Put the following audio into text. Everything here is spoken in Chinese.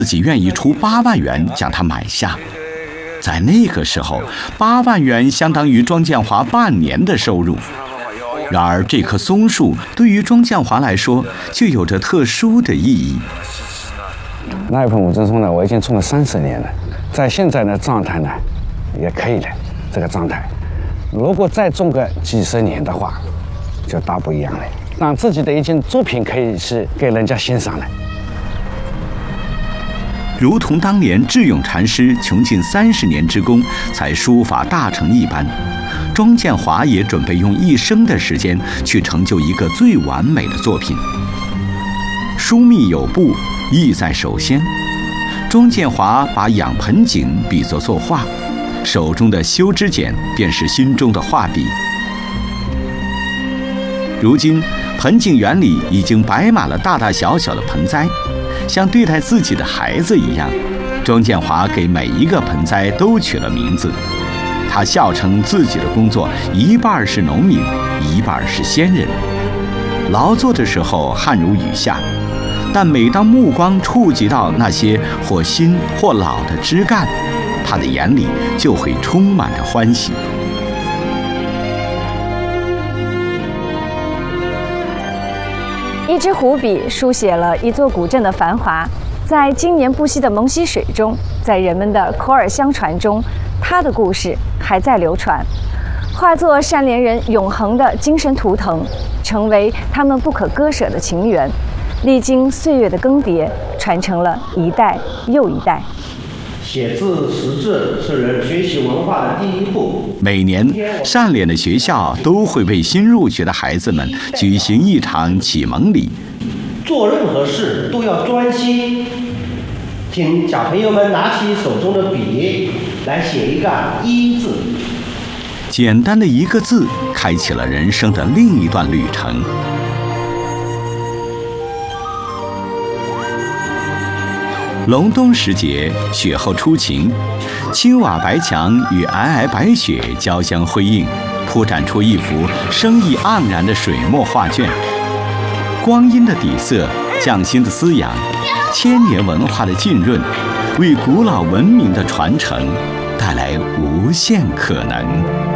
自己愿意出8万元将它买下。在那个时候，8万元相当于庄建华半年的收入。然而，这棵松树对于庄建华来说，就有着特殊的意义。 那一盆五珍松呢，我已经种了30年了，在现在的状态呢，也可以的。这个状态，如果再种个几十年的话，就大不一样了。让自己的一件作品可以是给人家欣赏的。 如同当年智勇禅师穷尽30年之功才书法大成一般，庄建华也准备用一生的时间去成就一个最完美的作品。疏密有步，意在首先。庄建华把养盆景比作作画，手中的修枝剪便是心中的画笔。如今，盆景园里已经摆满了大大小小的盆栽，像对待自己的孩子一样。庄建华给每一个盆栽都取了名字。他笑称自己的工作一半是农民，一半是仙人。劳作的时候汗如雨下，但每当目光触及到那些或新或老的枝干，他的眼里就会充满着欢喜。 一支湖笔书写了一座古镇的繁华，在经年不息的蒙溪水中，在人们的口耳相传中，他的故事还在流传，化作善莲人永恒的精神图腾，成为他们不可割舍的情缘，历经岁月的更迭，传承了一代又一代。 写字识字是人学习文化的第一步。 每年，善莲的学校都会为新入学的孩子们举行一场启蒙礼。 做任何事都要专心，请小朋友们拿起手中的笔来写一个“一”字。 简单的一个字，开启了人生的另一段旅程。隆冬时节，雪后初晴，青瓦白墙与皑皑白雪交相辉映，铺展出一幅生意盎然的水墨画卷。光阴的底色，匠心的思扬，千年文化的浸润，为古老文明的传承带来无限可能。